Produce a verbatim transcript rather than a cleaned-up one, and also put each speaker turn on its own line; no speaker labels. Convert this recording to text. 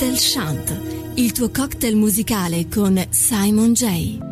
Cocktail Chant, il tuo cocktail musicale con Simon J.